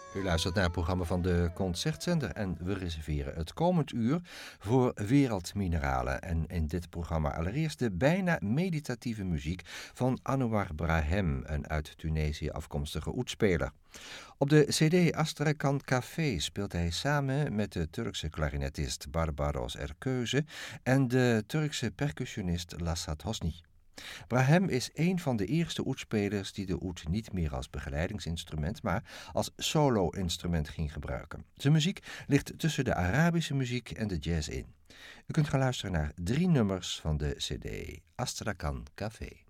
U luistert naar het programma van de Concertzender en we reserveren het komend uur voor wereldmineralen. En in dit programma allereerst de bijna meditatieve muziek van Anouar Brahem, een uit Tunesië afkomstige oetspeler. Op de cd Astrakhan Café speelt hij samen met de Turkse klarinetist Barbaros Erkeuze en de Turkse percussionist Lassat Hosni. Brahem is een van de eerste oetspelers die de oet niet meer als begeleidingsinstrument, maar als solo-instrument ging gebruiken. Zijn muziek ligt tussen de Arabische muziek en de jazz in. U kunt gaan luisteren naar 3 nummers van de cd Astrakhan Café.